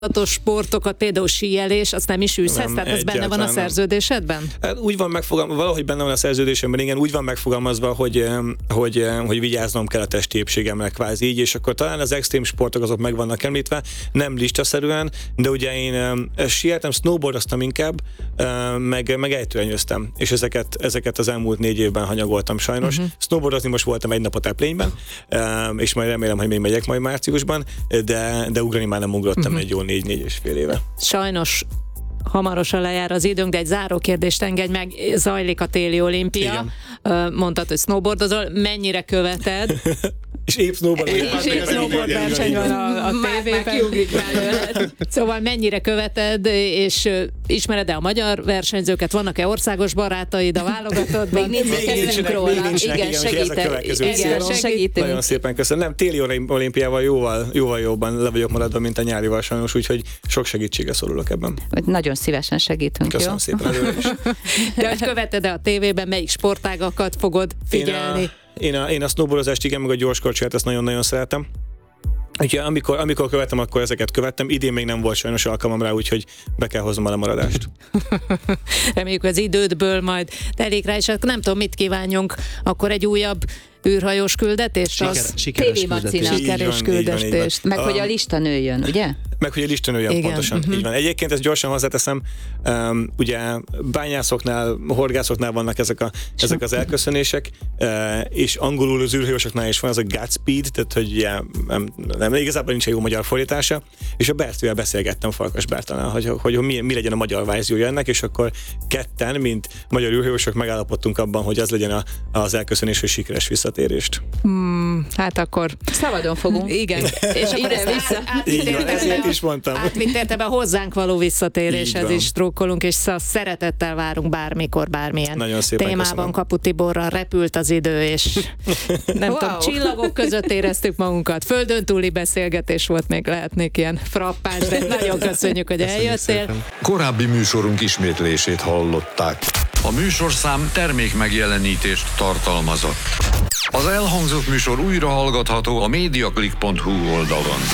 sportokat, például síelés, azt nem is űzhetsz, tehát ez benne van a szerződésedben? Hát úgy van megfogalmazva, valahogy benne van a szerződésemben, igen, úgy van megfogalmazva, hogy vigyáznom kell a testi épségemre, kvázi így, és akkor talán az extrém sportok azok meg vannak említve, nem listaszerűen, de ugye én sieltem, snowboardoztam inkább, meg ejtőernyőztem, és ezeket az elmúlt 4 évben hanyagoltam sajnos. Snowboardozni most voltam egy napot Eplényben, és majd remélem, hogy még megyek majd márciusban, de ugrani már nem ugrottam egy jó 4-4,5 éve. Sajnos hamarosan lejár az időnk, de egy záró kérdést engedj meg, zajlik a téli olimpia. Igen. Mondtad, hogy snowboardozol, mennyire követed? És épp snowboard verseny van a tévében. Szóval mennyire követed, és ismered-e a magyar versenyzőket? Vannak-e országos barátaid a válogatottban? Még nincsenek, segít. Nagyon szépen köszönöm. Nem, téli olimpiával jóval jobban le vagyok maradva, mint a nyárival sajnos, úgyhogy sok segítségre szorulok ebben. Nagyon szívesen segítünk. Köszönöm szépen előre is. De hogy követed-e a tévében, melyik sportágakat fogod figyelni? Én a snowboardozást, igen, meg a gyorskorcsolyát, ezt nagyon-nagyon szeretem. Úgyhogy amikor követem, akkor ezeket követtem. Idén még nem volt sajnos alkalmam rá, úgyhogy be kell hoznom a lemaradást. Reméljük, az idődből majd telik rá, és nem tudom, mit kívánjunk, akkor egy újabb űrhajós küldetést? Sikeres küldetést. Meg hogy a lista nőjön, ugye? Meg hogy a lista nőjön, pontosan. Így van. Egyébként ezt gyorsan hozzáteszem, ugye bányászoknál, horgászoknál vannak ezek az elköszönések, és angolul az űrhajósoknál is van az a Godspeed, tehát hogy ugye, nem, igazából nincs egy jó magyar fordítása, és a Bertővel beszélgettem, Farkas Bertalán, hogy mi legyen a magyar verziója ennek, és akkor ketten, mint magyar űrhajósok megállapodtunk abban, hogy az legyen az elköszönés, hogy sikeres visszatérést. Hát akkor szabadon fogunk. Igen. És ide vissza. Ezért is mondtam. Átvitt értelemben hozzánk való visszatéréshez is drukkolunk, és szeretettel várunk bármikor, bármilyen témában. Köszönöm. Kapu Tiborral repült az idő, és nem tudom, csillagok között éreztük magunkat. Földön túli beszélgetés volt, még lehetnék ilyen frappáns, de nagyon köszönjük, hogy eljöttél. Korábbi műsorunk ismétlését hallották. A műsorszám termék megjelenítést tartalmazott. Az elhangzott műsor újra hallgatható a mediaclick.hu oldalon.